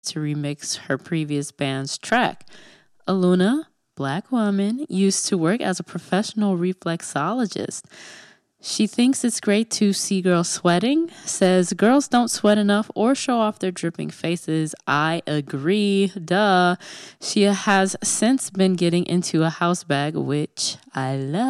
to remix her previous band's track. Aluna, Black woman, used to work as a professional reflexologist. She thinks it's great to see girls sweating, says girls don't sweat enough or show off their dripping faces. I agree, duh. She has since been getting into a house bag, which I love.